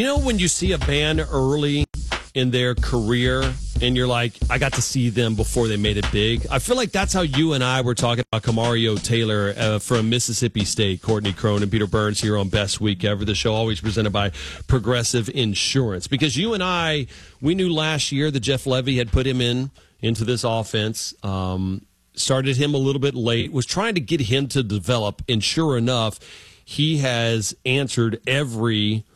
You know when you see a band early in their career and you're like, I got to see them before they made it big? I feel like that's how you and I were talking about Camario Taylor from Mississippi State, Courtney Crone and Peter Burns here on Best Week Ever, the show always presented by Progressive Insurance. Because you and I, we knew last year that Jeff Levy had put him into this offense, started him a little bit late, was trying to get him to develop, and sure enough, he has answered every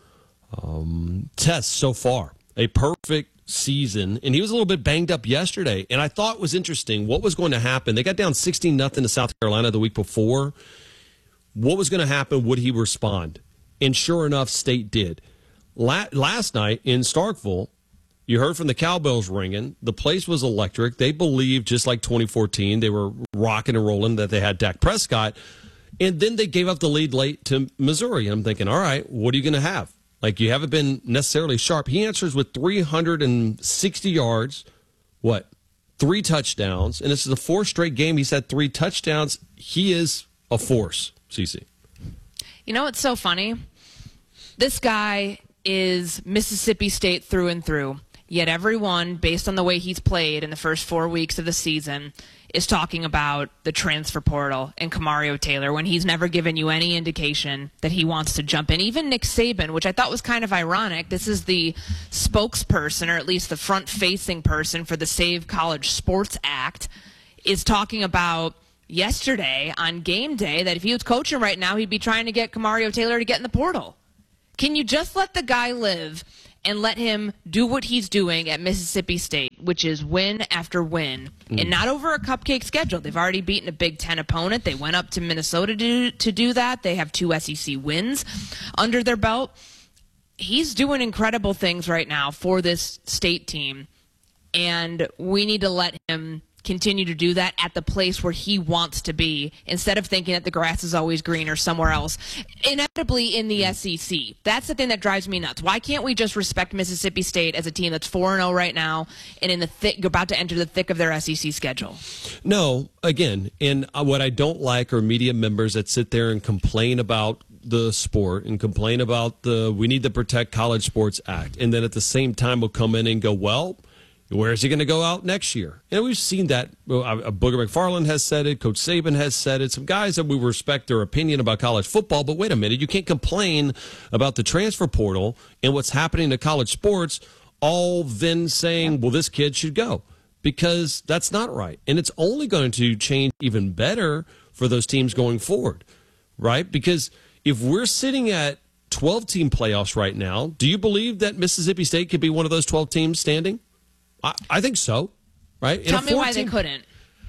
test so far. A perfect season, and he was a little bit banged up yesterday, and I thought it was interesting what was going to happen. They got down 16-0 to South Carolina the week before. What was going to happen? Would he respond? And sure enough, State did. Last night in Starkville, you heard from the cowbells ringing. The place was electric. They believed, just like 2014, they were rocking and rolling, that they had Dak Prescott, and then they gave up the lead late to Missouri. And I'm thinking, all right, what are you going to have? Like, you haven't been necessarily sharp. He answers with 360 yards, 3 touchdowns, and this is the 4th straight game he's had 3 touchdowns. He is a force, CC. You know what's so funny? This guy is Mississippi State through and through, yet everyone, based on the way he's played in the first 4 weeks of the season, is talking about the transfer portal and Camario Taylor when he's never given you any indication that he wants to jump in. Even Nick Saban, which I thought was kind of ironic, this is the spokesperson, or at least the front-facing person for the Save College Sports Act, is talking about yesterday on game day that if he was coaching right now, he'd be trying to get Camario Taylor to get in the portal. Can you just let the guy live and let him do what he's doing at Mississippi State, which is win after win, and not over a cupcake schedule? They've already beaten a Big Ten opponent. They went up to Minnesota to do that. They have 2 SEC wins under their belt. He's doing incredible things right now for this State team, and we need to let him continue to do that at the place where he wants to be, instead of thinking that the grass is always greener somewhere else, inevitably in the SEC. That's the thing that drives me nuts. Why can't we just respect Mississippi State as a team that's 4-0 right now and in the about to enter the thick of their SEC schedule? No, again, and what I don't like are media members that sit there and complain about the sport and complain about we need to protect College Sports Act, and then at the same time will come in and go, well, where is he going to go out next year? And we've seen that. Booger McFarland has said it. Coach Saban has said it. Some guys that we respect their opinion about college football. But wait a minute. You can't complain about the transfer portal and what's happening to college sports, all then saying, well, this kid should go. Because that's not right. And it's only going to change even better for those teams going forward, right? Because if we're sitting at 12-team playoffs right now, do you believe that Mississippi State could be one of those 12 teams standing? I think so, right? Tell me why they couldn't.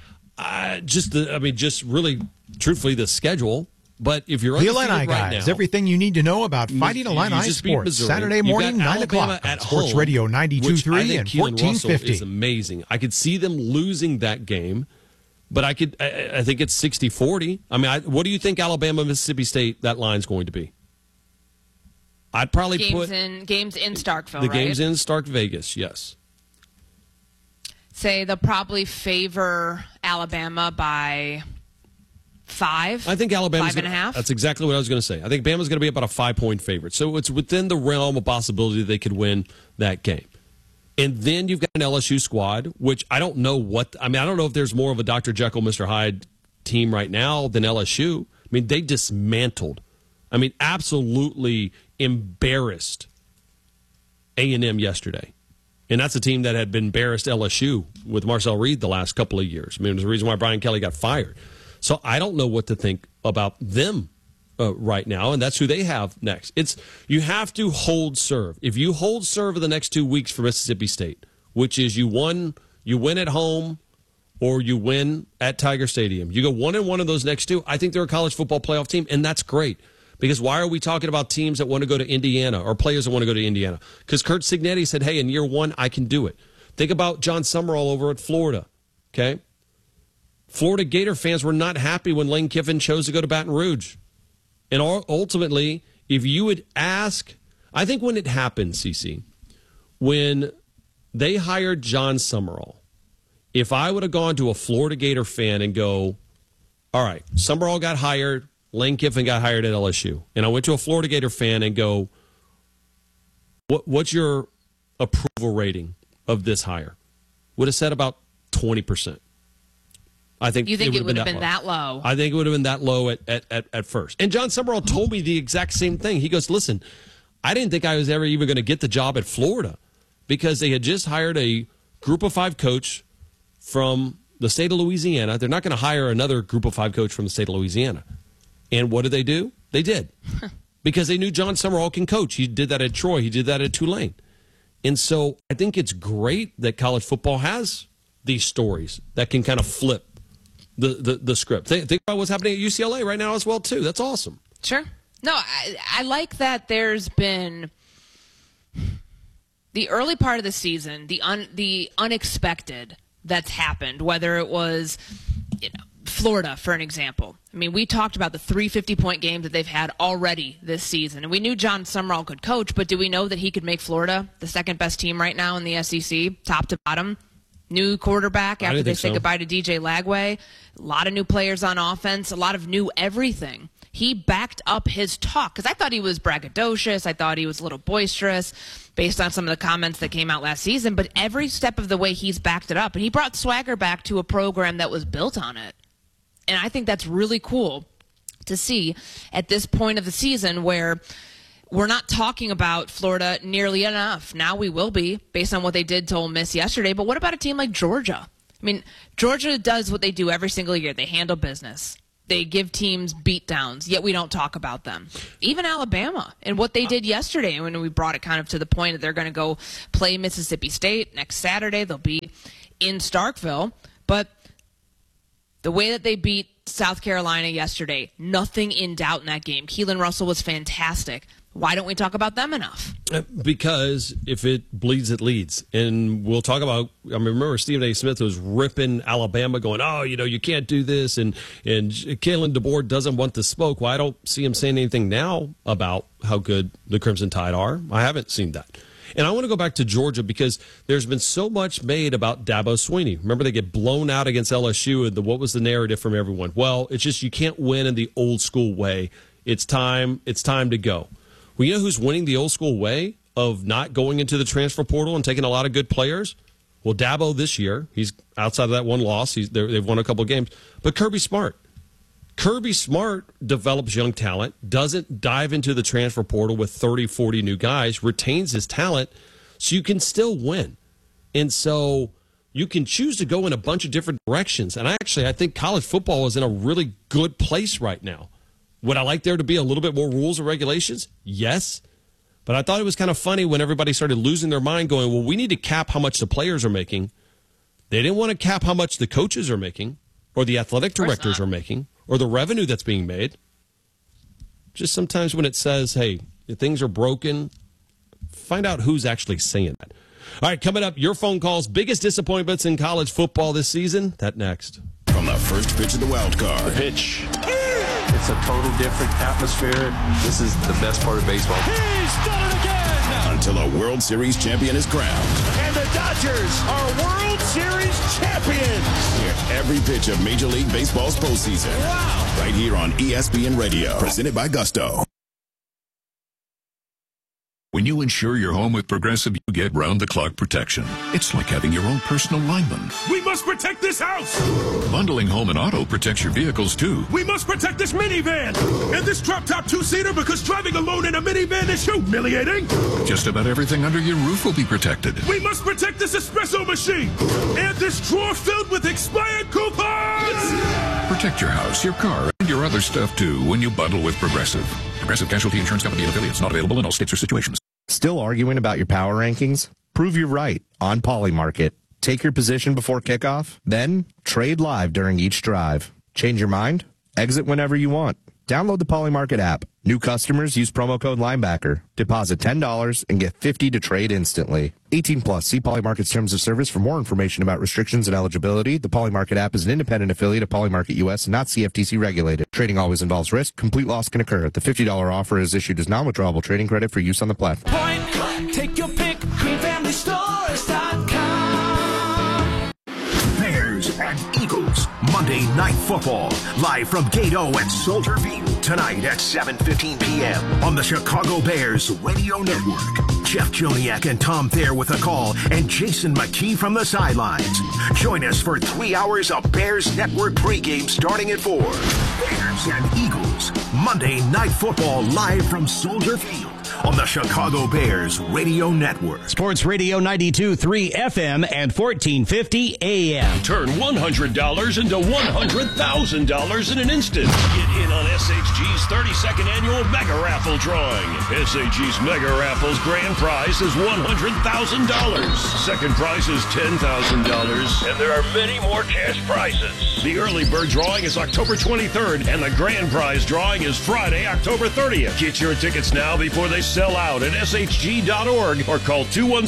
Just really, truthfully, the schedule. But if you're the Illini guys, everything you need to know about Fighting Illini Sports, Saturday morning, 9 o'clock on Sports Radio 92.3 and 1450. Is amazing. I could see them losing that game, but I think it's 60-40. I mean, what do you think Alabama, Mississippi State, that line's going to be? I'd probably put games in Starkville, the games in Stark Vegas, yes. Say they'll probably favor Alabama by 5. I think Alabama's 5.5. That's exactly what I was going to say. I think Bama's going to be about a 5-point favorite. So it's within the realm of possibility they could win that game. And then you've got an LSU squad, which I don't know I don't know if there's more of a Dr. Jekyll, Mr. Hyde team right now than LSU. I mean, they dismantled. Absolutely embarrassed A&M yesterday. And that's a team that had been embarrassed LSU with Marcel Reed the last couple of years. I mean, there's a reason why Brian Kelly got fired. So I don't know what to think about them right now, and that's who they have next. You have to hold serve. If you hold serve in the next 2 weeks for Mississippi State, which is you win at home or you win at Tiger Stadium, you go 1-1 of those next 2, I think they're a college football playoff team, and that's great. Because why are we talking about teams that want to go to Indiana or players that want to go to Indiana? Because Curt Cignetti said, hey, in year 1, I can do it. Think about John Summerall over at Florida, okay? Florida Gator fans were not happy when Lane Kiffin chose to go to Baton Rouge. And ultimately, if you would ask, I think when it happened, CC, when they hired John Summerall, if I would have gone to a Florida Gator fan and go, all right, Summerall got hired, Lane Kiffin got hired at LSU. And I went to a Florida Gator fan and go, what's your approval rating of this hire? Would have said about 20%. I think you think it would have been that low. I think it would have been that low at first. And John Summerall told me the exact same thing. He goes, listen, I didn't think I was ever even going to get the job at Florida because they had just hired a group of 5 coach from the state of Louisiana. They're not going to hire another group of 5 coach from the state of Louisiana. And what did they do? They did. Because they knew John Summerall can coach. He did that at Troy. He did that at Tulane. And so I think it's great that college football has these stories that can kind of flip the script. Think about what's happening at UCLA right now as well, too. That's awesome. Sure. No, I like that there's been the early part of the season, the unexpected that's happened, whether it was Florida, for an example. I mean, we talked about the 3 50-point games that they've had already this season, and we knew John Summerall could coach, but do we know that he could make Florida the second-best team right now in the SEC, top to bottom? New quarterback after they say goodbye to DJ Lagway. A lot of new players on offense, a lot of new everything. He backed up his talk because I thought he was braggadocious. I thought he was a little boisterous based on some of the comments that came out last season. But every step of the way, he's backed it up. And he brought swagger back to a program that was built on it. And I think that's really cool to see at this point of the season where we're not talking about Florida nearly enough. Now we will be, based on what they did to Ole Miss yesterday. But what about a team like Georgia? I mean, Georgia does what they do every single year. They handle business. They give teams beatdowns, yet we don't talk about them. Even Alabama and what they did yesterday, when we brought it kind of to the point that they're going to go play Mississippi State next Saturday. They'll be in Starkville. But the way that they beat South Carolina yesterday, nothing in doubt in that game. Keelan Russell was fantastic. Why don't we talk about them enough? Because if it bleeds, it leads. And we'll talk about, I remember Stephen A. Smith was ripping Alabama going, you can't do this. And Kalen DeBoer doesn't want the smoke. Well, I don't see him saying anything now about how good the Crimson Tide are. I haven't seen that. And I want to go back to Georgia because there's been so much made about Dabo Swinney. Remember, they get blown out against LSU, and what was the narrative from everyone? Well, it's just you can't win in the old school way. It's time to go. Well, you know who's winning the old school way of not going into the transfer portal and taking a lot of good players? Well, Dabo this year, he's outside of that one loss. They've won a couple of games. But Kirby Smart. Kirby Smart develops young talent, doesn't dive into the transfer portal with 30, 40 new guys, retains his talent, so you can still win. And so you can choose to go in a bunch of different directions. And I think college football is in a really good place right now. Would I like there to be a little bit more rules and regulations? Yes. But I thought it was kind of funny when everybody started losing their mind going, well, we need to cap how much the players are making. They didn't want to cap how much the coaches are making or the athletic directors are making or the revenue that's being made. Just sometimes when it says, hey, things are broken, find out who's actually saying that. All right, coming up, your phone calls, biggest disappointments in college football this season. That next. From the first pitch of the wild card. The pitch. It's a total different atmosphere. This is the best part of baseball. He's done it again! Until a World Series champion is crowned. And the Dodgers are World Series champions! Hear every pitch of Major League Baseball's postseason. Wow! Right here on ESPN Radio. Presented by Gusto. When you insure your home with Progressive, you get round-the-clock protection. It's like having your own personal lineman. We must protect this house! Bundling home and auto protects your vehicles, too. We must protect this minivan! And this drop-top two-seater because driving alone in a minivan is humiliating! Just about everything under your roof will be protected. We must protect this espresso machine! And this drawer filled with expired coupons! Protect your house, your car, and your other stuff, too, when you bundle with Progressive. Progressive Casualty Insurance Company and affiliates. Not available in all states or situations. Still arguing about your power rankings? Prove you're right on Polymarket. Take your position before kickoff, then trade live during each drive. Change your mind? Exit whenever you want. Download the Polymarket app. New customers use promo code Linebacker. Deposit $10 and get $50 to trade instantly. 18 plus. See Polymarket's terms of service for more information about restrictions and eligibility. The Polymarket app is an independent affiliate of Polymarket US and not CFTC regulated. Trading always involves risk. Complete loss can occur. The $50 offer is issued as non-withdrawable trading credit for use on the platform. Point, take your pick. QueenFamilyStores.com. Bears and Eagles. Monday Night Football. Live from Gate O at Soldier Field. Tonight at 7:15 p.m. on the Chicago Bears Radio Network. Jeff Joniak and Tom Thayer with a call, and Jason McKee from the sidelines. Join us for 3 hours of Bears Network pregame starting at 4. Bears and Eagles, Monday Night Football live from Soldier Field on the Chicago Bears Radio Network. Sports Radio 92.3 FM and 1450 AM. Turn $100 into $100,000 in an instant. Get in on SHG's 32nd annual Mega Raffle drawing. SHG's Mega Raffle's grand prize is $100,000. Second prize is $10,000. And there are many more cash prizes. The early bird drawing is October 23rd, and the grand prize drawing is Friday, October 30th. Get your tickets now before they sell out at shg.org or call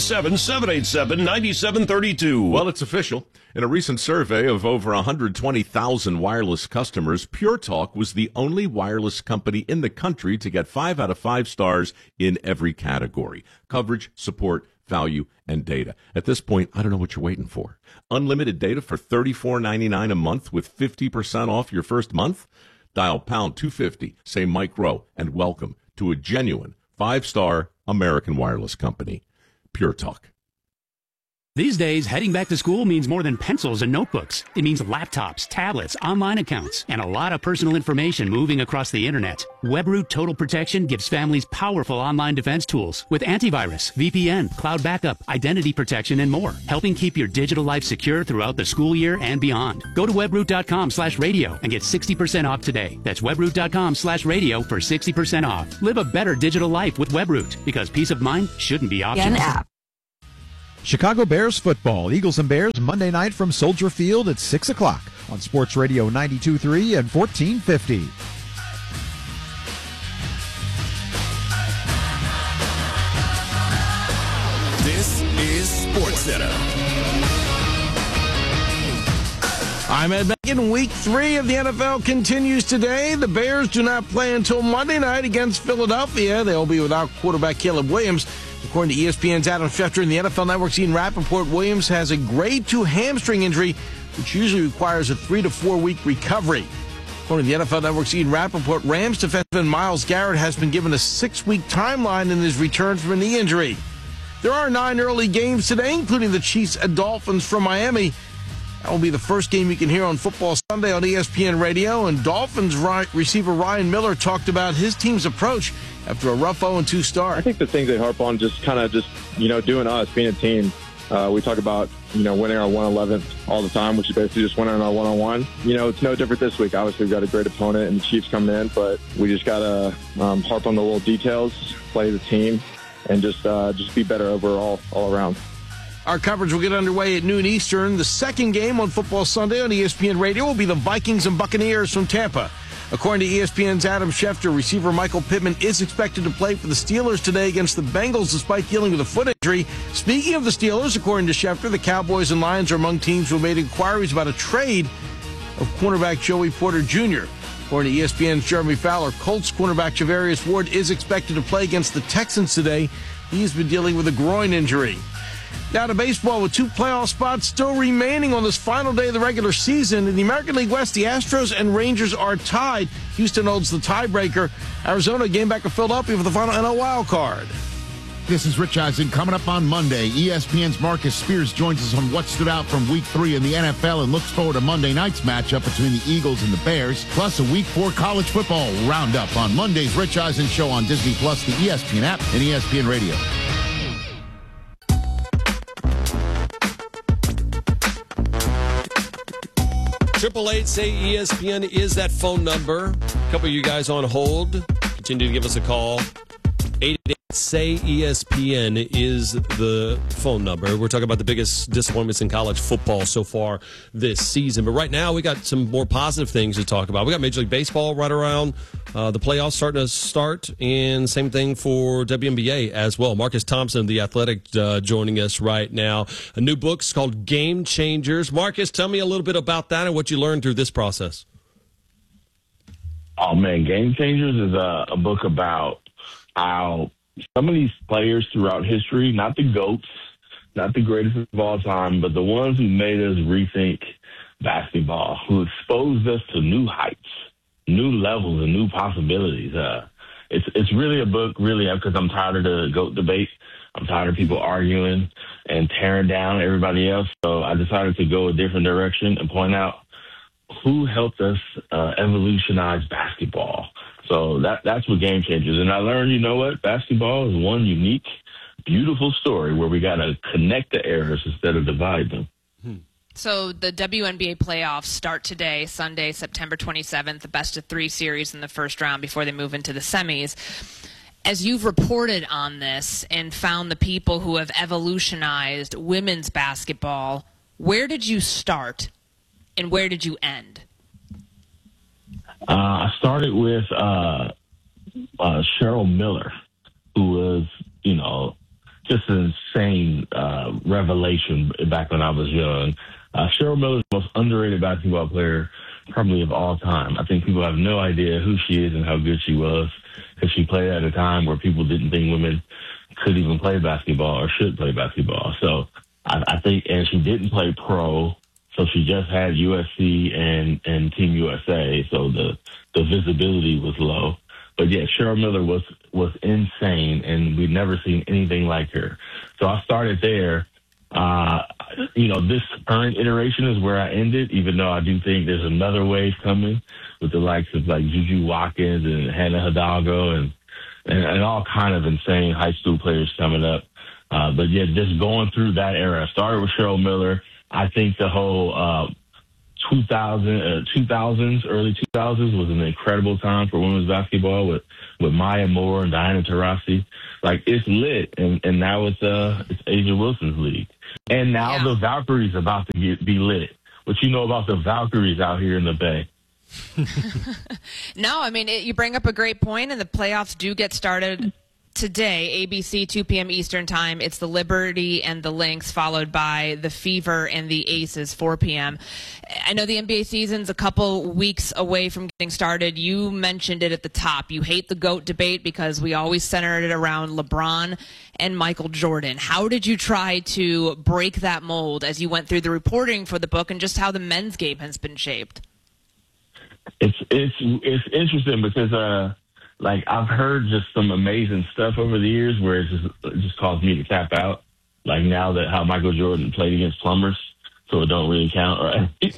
217-787-9732. Well, it's official. In a recent survey of over 120,000 wireless customers, Pure Talk was the only wireless company in the country to get 5 out of 5 stars in every category: coverage, support, value, and data. At this point, I don't know what you're waiting for. Unlimited data for $34.99 a month with 50% off your first month? Dial pound 250, say Mike Rowe, and welcome to a genuine 5-star American wireless company. Pure Talk. These days, heading back to school means more than pencils and notebooks. It means laptops, tablets, online accounts, and a lot of personal information moving across the internet. WebRoot Total Protection gives families powerful online defense tools with antivirus, VPN, cloud backup, identity protection, and more, helping keep your digital life secure throughout the school year and beyond. Go to webroot.com/radio and get 60% off today. That's webroot.com/radio for 60% off. Live a better digital life with WebRoot, because peace of mind shouldn't be optional. Chicago Bears football, Eagles and Bears, Monday night from Soldier Field at 6 o'clock on Sports Radio 92.3 and 1450. This is SportsCenter. I'm Ed Megan. Week 3 of the NFL continues today. The Bears do not play until Monday night against Philadelphia. They'll be without quarterback Caleb Williams. According to ESPN's Adam Schefter and the NFL Network's Ian Rappaport, Williams has a grade 2 hamstring injury, which usually requires a 3 to 4 week recovery. According to the NFL Network's Ian Rappaport, Rams defenseman Myles Garrett has been given a 6-week timeline in his return from a knee injury. There are 9 early games today, including the Chiefs and Dolphins from Miami. That will be the first game you can hear on Football Sunday on ESPN Radio. And Dolphins receiver Ryan Miller talked about his team's approach after a rough 0-2 start. I think the things they harp on just doing us, being a team. We talk about, winning our 111th all the time, which is basically just winning our one-on-one. It's no different this week. Obviously, we've got a great opponent and the Chiefs coming in, but we just got to harp on the little details, play the team, and just be better overall, all around. Our coverage will get underway at noon Eastern. The second game on Football Sunday on ESPN Radio will be the Vikings and Buccaneers from Tampa. According to ESPN's Adam Schefter, receiver Michael Pittman is expected to play for the Steelers today against the Bengals despite dealing with a foot injury. Speaking of the Steelers, according to Schefter, the Cowboys and Lions are among teams who have made inquiries about a trade of cornerback Joey Porter Jr. According to ESPN's Jeremy Fowler, Colts cornerback Javarius Ward is expected to play against the Texans today. He has been dealing with a groin injury. Now to baseball, with 2 playoff spots still remaining on this final day of the regular season. In the American League West, the Astros and Rangers are tied. Houston holds the tiebreaker. Arizona game back to Philadelphia for the final NL wild card. This is Rich Eisen. Coming up on Monday, ESPN's Marcus Spears joins us on what stood out from Week 3 in the NFL and looks forward to Monday night's matchup between the Eagles and the Bears, plus a Week 4 college football roundup on Monday's Rich Eisen Show on Disney+, the ESPN app, and ESPN Radio. 888-SAY-ESPN is that phone number. A couple of you guys on hold. Continue to give us a call. 888-SAY-ESPN is the phone number. We're talking about the biggest disappointments in college football so far this season. But right now, we got some more positive things to talk about. We got Major League Baseball right around the playoffs starting to start, and same thing for WNBA as well. Marcus Thompson, The Athletic, joining us right now. A new book is called Game Changers. Marcus, tell me a little bit about that and what you learned through this process. Oh, man, Game Changers is a book about how some of these players throughout history, not the GOATs, not the greatest of all time, but the ones who made us rethink basketball, who exposed us to new heights, new levels, and new possibilities. It's really a book, really, because I'm tired of the GOAT debate. I'm tired of people arguing and tearing down everybody else. So I decided to go a different direction and point out who helped us evolutionize basketball. So that's what Game Changers. And I learned, you know what? Basketball is one unique, beautiful story where we got to connect the eras instead of divide them. So the WNBA playoffs start today, Sunday, September 27th, the best-of-3 series in the first round before they move into the semis. As you've reported on this and found the people who have evolutionized women's basketball, where did you start and where did you end? I started with Cheryl Miller, who was, you know, just an insane revelation back when I was young. Cheryl Miller is the most underrated basketball player probably of all time. I think people have no idea who she is and how good she was because she played at a time where people didn't think women could even play basketball or should play basketball. So I think, and she didn't play pro, so she just had USC and Team USA, so the visibility was low. But yeah, Cheryl Miller was insane, and we'd never seen anything like her. So I started there. You know, this current iteration is where I ended, even though I do think there's another wave coming with the likes of like Juju Watkins and Hannah Hidalgo and all kind of insane high school players coming up. But yeah, just going through that era. I started with Cheryl Miller. I think the whole 2000s, early 2000s was an incredible time for women's basketball with Maya Moore and Diana Taurasi. Like, it's lit, and now it's Asia Wilson's league. And now the Valkyries about to be lit. What you know about the Valkyries out here in the Bay? No, I mean, you bring up a great point, and the playoffs do get started today, ABC, 2 p.m. Eastern Time. It's the Liberty and the Lynx, followed by the Fever and the Aces, 4 p.m. I know the NBA season's a couple weeks away from getting started. You mentioned it at the top. You hate the GOAT debate because we always centered it around LeBron and Michael Jordan. How did you try to break that mold as you went through the reporting for the book and just how the men's game has been shaped? It's interesting because like, I've heard just some amazing stuff over the years where it just caused me to tap out. Like, now that how Michael Jordan played against plumbers, so it don't really count, right?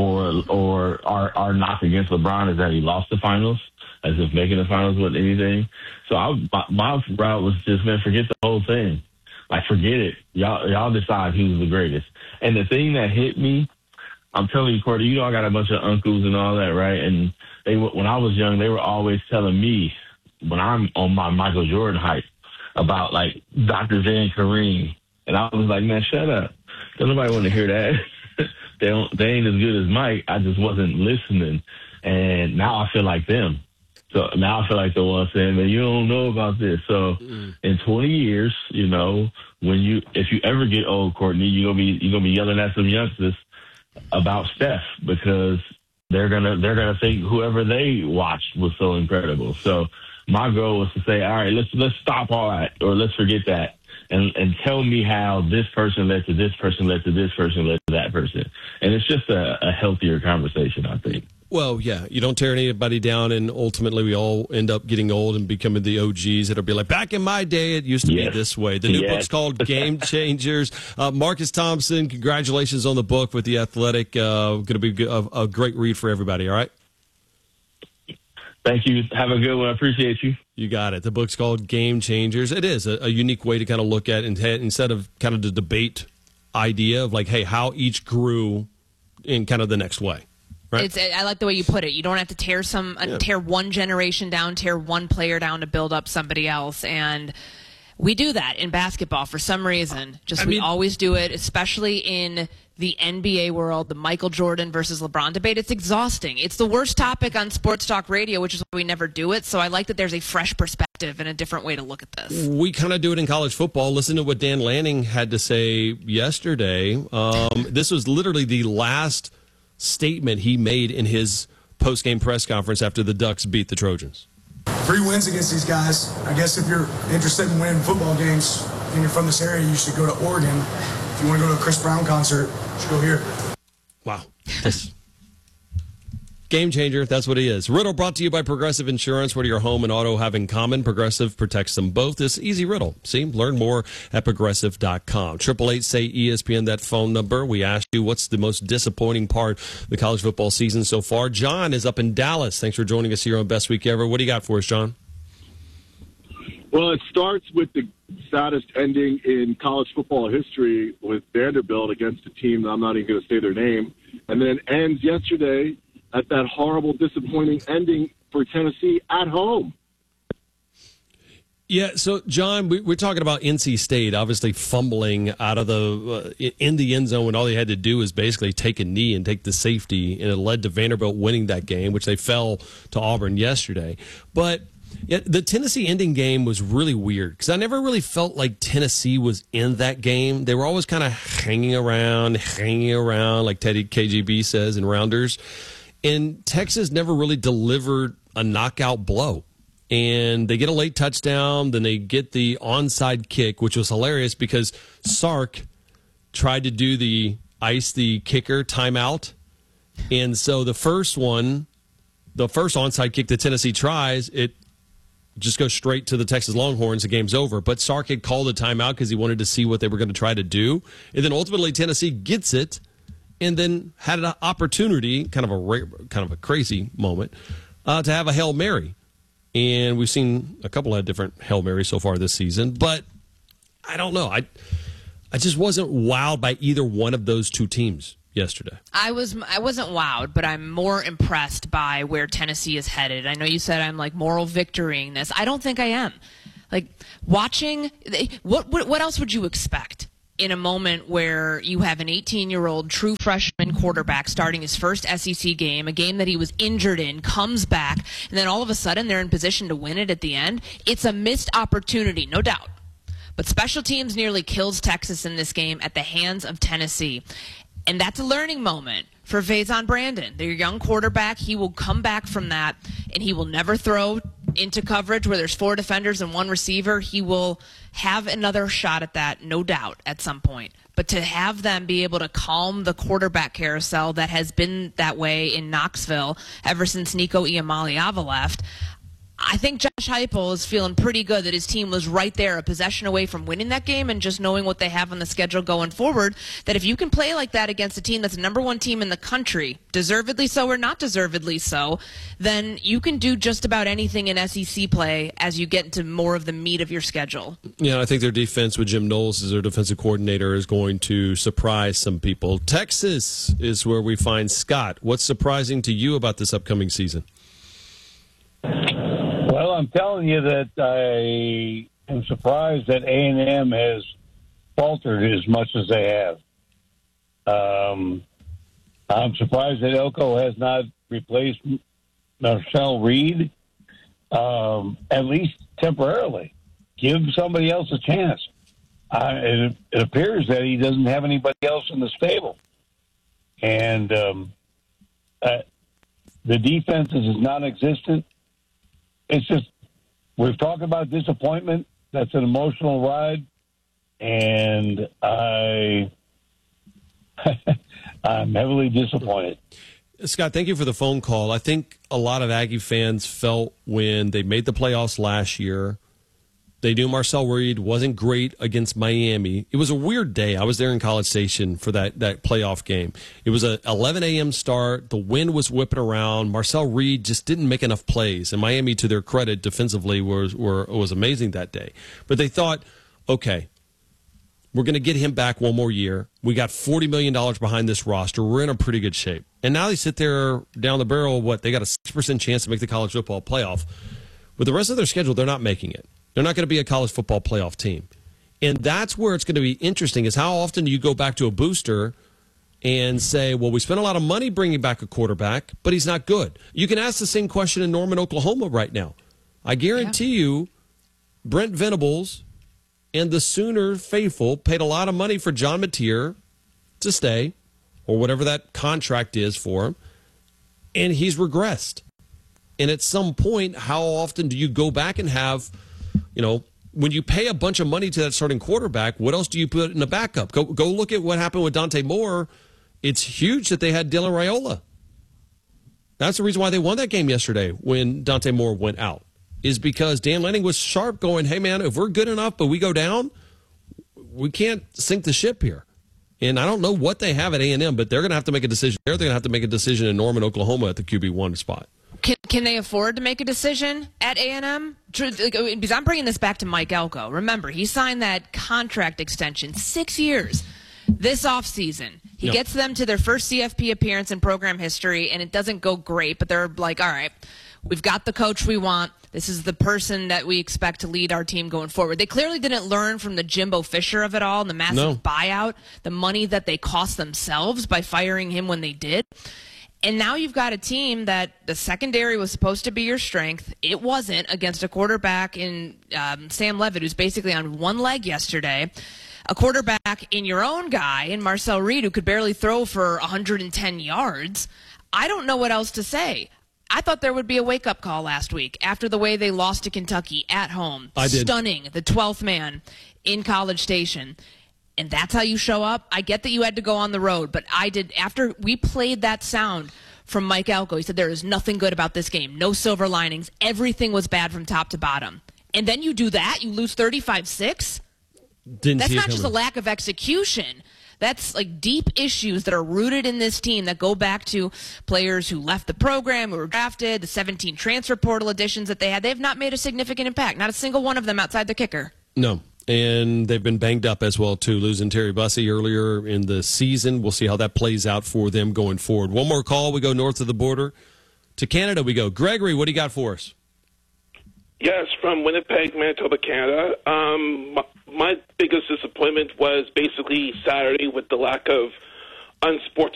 or our knock against LeBron is that he lost the finals, as if making the finals wasn't anything. So my route was just, man, forget the whole thing. Like, forget it. Y'all decide who's the greatest. And the thing that hit me, I'm telling you, Courtney, you know I got a bunch of uncles and all that, right? And when I was young, they were always telling me, when I'm on my Michael Jordan hype, about, like, Dr. Van Kareem. And I was like, man, shut up. Don't nobody want to hear that. They ain't as good as Mike. I just wasn't listening. And now I feel like them. So now I feel like the one saying, man, you don't know about this. So in 20 years, you know, if you ever get old, Courtney, you're gonna be yelling at some youngsters about Steph because they're gonna think whoever they watched was so incredible. So my goal was to say, all right, let's stop all that, or let's forget that, and tell me how this person led to this person, led to this person, led to that person. And it's just a healthier conversation, I think. Well, yeah, you don't tear anybody down, and ultimately we all end up getting old and becoming the OGs that'll be like, back in my day, it used to be this way. The new book's called Game Changers. Marcus Thompson, congratulations on the book with The Athletic. Going to be a great read for everybody, all right? Thank you. Have a good one. I appreciate you. You got it. The book's called Game Changers. It is a unique way to kind of look at it, instead of kind of the debate idea of like, hey, how each grew in kind of the next way. Right. I like the way you put it. You don't have to tear one generation down, tear one player down to build up somebody else. And we do that in basketball for some reason. We always do it, especially in the NBA world, the Michael Jordan versus LeBron debate. It's exhausting. It's the worst topic on sports talk radio, which is why we never do it. So I like that there's a fresh perspective and a different way to look at this. We kind of do it in college football. Listen to what Dan Lanning had to say yesterday. This was literally the last statement he made in his post-game press conference after the Ducks beat the Trojans. 3 wins against these guys. I guess if you're interested in winning football games and you're from this area, you should go to Oregon. If you want to go to a Chris Brown concert, you should go here. Wow. Game changer, that's what he is. Riddle brought to you by Progressive Insurance. What do your home and auto have in common? Progressive protects them both. This easy riddle. See, learn more at Progressive.com. 888-SAY-ESPN, that phone number. We asked you what's the most disappointing part of the college football season so far. John is up in Dallas. Thanks for joining us here on Best Week Ever. What do you got for us, John? Well, it starts with the saddest ending in college football history with Vanderbilt against a team that I'm not even going to say their name, and then ends yesterday at that horrible, disappointing ending for Tennessee at home. Yeah, so, John, we're talking about NC State obviously fumbling out of in the end zone when all they had to do was basically take a knee and take the safety, and it led to Vanderbilt winning that game, which they fell to Auburn yesterday. But yeah, the Tennessee ending game was really weird because I never really felt like Tennessee was in that game. They were always kind of hanging around, like Teddy KGB says in Rounders. And Texas never really delivered a knockout blow. And they get a late touchdown, then they get the onside kick, which was hilarious because Sark tried to do the kicker timeout. And so the first onside kick that Tennessee tries, it just goes straight to the Texas Longhorns. The game's over. But Sark had called a timeout because he wanted to see what they were going to try to do. And then ultimately Tennessee gets it and then had an opportunity, kind of a crazy moment, to have a Hail Mary. And we've seen a couple of different Hail Marys so far this season. But I don't know. I just wasn't wowed by either one of those two teams yesterday. I wasn't wowed, but I'm more impressed by where Tennessee is headed. I know you said I'm like moral victorying this. I don't think I am. Like watching, what else would you expect in a moment where you have an 18-year-old true freshman quarterback starting his first SEC game, a game that he was injured in, comes back, and then all of a sudden they're in position to win it at the end? It's a missed opportunity, no doubt. But special teams nearly kills Texas in this game at the hands of Tennessee. And that's a learning moment for Faison Brandon. Their young quarterback, he will come back from that, and he will never throw into coverage where there's 4 defenders and 1 receiver. He will have another shot at that, no doubt, at some point. But to have them be able to calm the quarterback carousel that has been that way in Knoxville ever since Nico Iamaleava left, I think Josh Heupel is feeling pretty good that his team was right there, a possession away from winning that game, and just knowing what they have on the schedule going forward, that if you can play like that against a team that's the number 1 team in the country, deservedly so or not deservedly so, then you can do just about anything in SEC play as you get into more of the meat of your schedule. Yeah, I think their defense with Jim Knowles as their defensive coordinator is going to surprise some people. Texas is where we find Scott. What's surprising to you about this upcoming season? Well, I'm telling you that I am surprised that A&M has faltered as much as they have. I'm surprised that Elko has not replaced Marcel Reed, at least temporarily. Give somebody else a chance. It appears that he doesn't have anybody else in the stable. And the defense is non-existent. It's just, we've talked about disappointment. That's an emotional ride. And I'm heavily disappointed. Scott, thank you for the phone call. I think a lot of Aggie fans felt when they made the playoffs last year, they knew Marcel Reed wasn't great against Miami. It was a weird day. I was there in College Station for that playoff game. It was a 11 a.m. start. The wind was whipping around. Marcel Reed just didn't make enough plays. And Miami, to their credit, defensively was amazing that day. But they thought, okay, we're going to get him back one more year. We got $40 million behind this roster. We're in a pretty good shape. And now they sit there down the barrel. They got a 6% chance to make the college football playoff. With the rest of their schedule, they're not making it. They're not going to be a college football playoff team. And that's where it's going to be interesting is how often do you go back to a booster and say, well, we spent a lot of money bringing back a quarterback, but he's not good. You can ask the same question in Norman, Oklahoma right now. I guarantee you Brent Venables and the Sooner faithful paid a lot of money for John Mateer to stay, or whatever that contract is for him, and he's regressed. And at some point, how often do you go back and have, when you pay a bunch of money to that starting quarterback, what else do you put in a backup? Go look at what happened with Dante Moore. It's huge that they had Dylan Raiola. That's the reason why they won that game yesterday when Dante Moore went out, is because Dan Lanning was sharp going, hey, man, if we're good enough but we go down, we can't sink the ship here. And I don't know what they have at A&M, but they're going to have to make a decision. They're going to have to make a decision in Norman, Oklahoma at the QB1 spot. Can they afford to make a decision at A&M? Because I'm bringing this back to Mike Elko. Remember, he signed that contract extension, 6 years, this offseason. He gets them to their first CFP appearance in program history, and it doesn't go great, but they're like, all right, we've got the coach we want. This is the person that we expect to lead our team going forward. They clearly didn't learn from the Jimbo Fisher of it all and the massive buyout, the money that they cost themselves by firing him when they did. And now you've got a team that the secondary was supposed to be your strength. It wasn't, against a quarterback in Sam Levitt, who's basically on one leg yesterday. A quarterback in your own guy, in Marcel Reed, who could barely throw for 110 yards. I don't know what else to say. I thought there would be a wake-up call last week after the way they lost to Kentucky at home. I did. Stunning, the 12th man in College Station. And that's how you show up. I get that you had to go on the road, but I did. After we played that sound from Mike Elko, he said there is nothing good about this game. No silver linings. Everything was bad from top to bottom. And then you do that, you lose 35-6? That's not just a lack of execution. That's like deep issues that are rooted in this team that go back to players who left the program, who were drafted, the 17 transfer portal additions that they had. They have not made a significant impact. Not a single one of them outside the kicker. No. And they've been banged up as well, too, losing Terry Bussey earlier in the season. We'll see how that plays out for them going forward. One more call. We go north of the border. To Canada we go. Gregory, what do you got for us? Yes, from Winnipeg, Manitoba, Canada. My biggest disappointment was basically Saturday with the lack of unsportsmanlike